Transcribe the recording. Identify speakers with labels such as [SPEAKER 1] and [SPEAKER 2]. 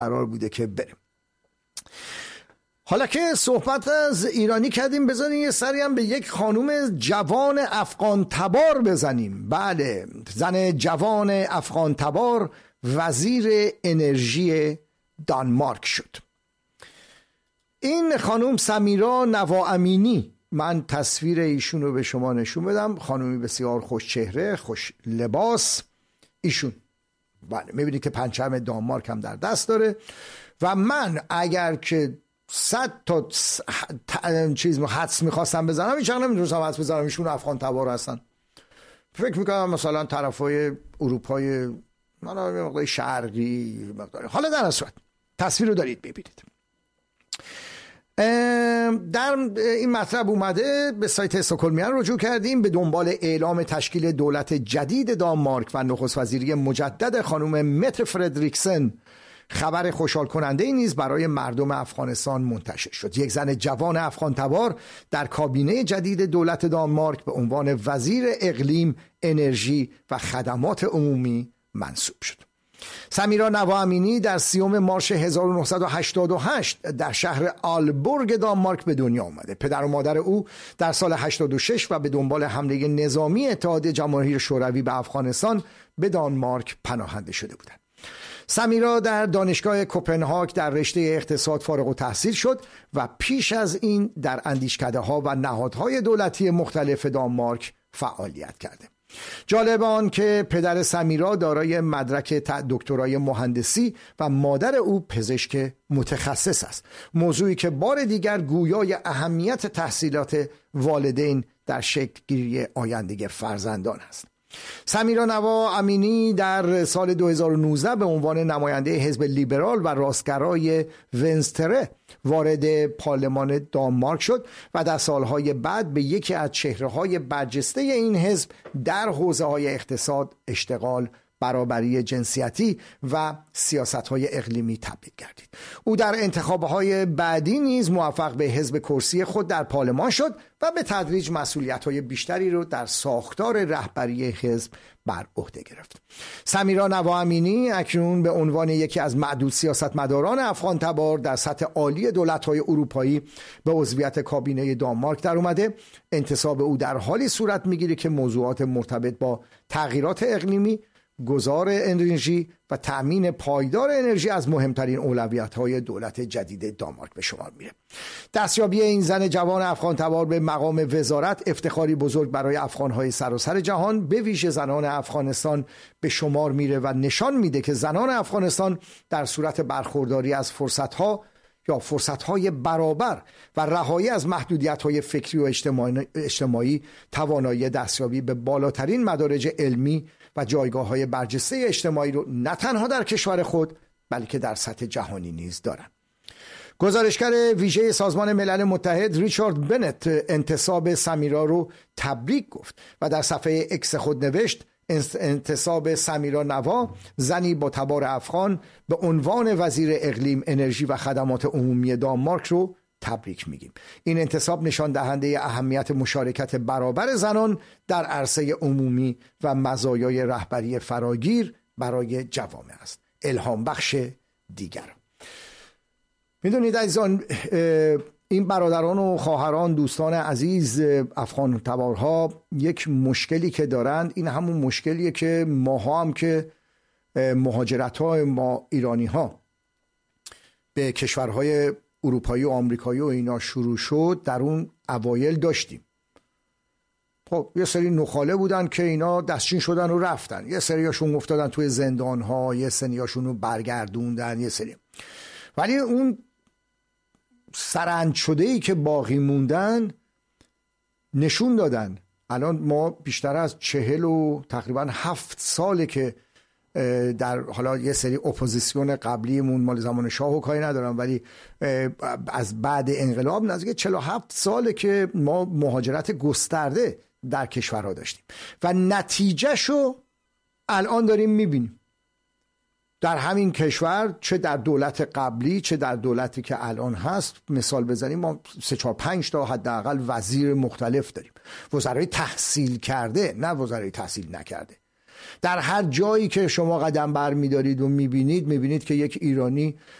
[SPEAKER 1] قرار بوده که بریم. حالا که صحبت از ایرانی کردیم، بذارین یه سری هم به یک خانوم جوان افغان تبار بزنیم. بله، زن جوان افغان تبار وزیر انرژی دانمارک شد. این خانوم سمیرا نواامینی، من تصویر ایشون رو به شما نشون بدم. خانومی بسیار خوش چهره، خوش لباس ایشون. بله، میبینید که پرچم دانمارک هم در دست داره. و من اگر که 100 تا چیز حدس میخواستم بزنم، هیچ وقت نمیتونستم حدس بزنم ایشون افغان تبار هستن. فکر میکنم مثلا طرفای اروپای مقدار شرقی مقدار. حالا در صورت تصویر رو دارید ببینید. در این مطلب اومده، به سایت استکهلمیان رجوع کردیم. به دنبال اعلام تشکیل دولت جدید دانمارک و نخست وزیری مجدد خانم مت فردریکسن، خبر خوشحال کننده ای نیز برای مردم افغانستان منتشر شد. یک زن جوان افغان تبار در کابینه جدید دولت دانمارک به عنوان وزیر اقلیم، انرژی و خدمات عمومی منصوب شد. سمیرا نواامینی در 30 مارس 1988 در شهر آلبورگ دانمارک به دنیا آمده. پدر و مادر او در سال 86 و به دنبال حمله نظامی اتحاد جماهیر شوروی به افغانستان به دانمارک پناهنده شده بودند. سمیرا در دانشگاه کوپنهاگ در رشته اقتصاد فارغ التحصیل شد و پیش از این در اندیشکده‌ها و نهادهای دولتی مختلف دانمارک فعالیت کرده. جالب آن که پدر سمیرا دارای مدرک دکترای مهندسی و مادر او پزشک متخصص است، موضوعی که بار دیگر گویای اهمیت تحصیلات والدین در شکل گیری آینده فرزندان است. سمیرا نواامینی در سال 2019 به عنوان نماینده حزب لیبرال و راستگرای ونستره وارد پارلمان دانمارک شد و در سالهای بعد به یکی از چهره‌های برجسته این حزب در حوزه‌های اقتصاد، اشتغال، برابری جنسیتی و سیاست‌های اقلیمی تبدیل گردید. او در انتخاب‌های بعدی نیز موفق به حزب کرسی خود در پارلمان شد و به تدریج مسئولیت‌های بیشتری را در ساختار رهبری حزب بر عهده گرفت. سمیرا نواامینی اکنون به عنوان یکی از معدود سیاستمداران افغان تبار در سطح عالی دولت‌های اروپایی به عضویت کابینه دانمارک در اومده. انتصاب او در حالی صورت می‌گیرد که موضوعات مرتبط با تغییرات اقلیمی، گذار انرژی و تأمین پایدار انرژی از مهمترین اولویت‌های دولت جدید دانمارک به شمار میره. دستیابی این زن جوان افغان تبار به مقام وزارت افتخاری بزرگ برای افغان‌های سراسر جهان، به ویژه زنان افغانستان به شمار میره و نشان میده که زنان افغانستان در صورت برخورداری از فرصت‌های برابر و رهایی از محدودیت‌های فکری و اجتماعی توانایی دستیابی به بالاترین مدارج علمی و جایگاه‌های برجسته اجتماعی رو نه تنها در کشور خود بلکه در سطح جهانی نیز دارند. گزارشگر ویژه سازمان ملل متحد ریچارد بنت انتصاب سمیرا رو تبریک گفت و در صفحه اکس خود نوشت: انتصاب سمیرا نوا، زنی با تبار افغان، به عنوان وزیر اقلیم، انرژی و خدمات عمومی دانمارک رو تبریک میگیم. این انتصاب نشان دهنده اهمیت مشارکت برابر زنان در عرصه عمومی و مزایای رهبری فراگیر برای جوامع است. الهام بخش دیگر. میدونید عزیزان، این برادران و خواهران، دوستان عزیز افغان تبارها، یک مشکلی که دارند این همون مشکلیه که ماها هم که مهاجرت های ما ایرانی ها به کشورهای اروپایی و آمریکایی و اینا شروع شد، در اون اوایل داشتیم. خب یه سری نخاله بودن که اینا دستچین شدن و رفتن، یه سریاشون افتادن توی زندان ها، یه سریاشون رو برگردوندن، یه سری. ولی اون سرند شده ای که باقی موندن نشون دادن. الان ما بیشتر از 40 و تقریبا 7 ساله که در حالا یه سری اپوزیسیون قبلیمون مال زمان شاه و کاری ندارم، ولی از بعد انقلاب نزدیک 47 ساله که ما مهاجرت گسترده در کشورها داشتیم و نتیجهشو الان داریم میبینیم در همین کشور، چه در دولت قبلی چه در دولتی که الان هست. مثال بزنیم، ما 3-4-5 تا حداقل وزیر مختلف داریم، وزرای تحصیل کرده، نه وزرای تحصیل نکرده. در هر جایی که شما قدم بر می‌دارید و می‌بینید که یک ایرانی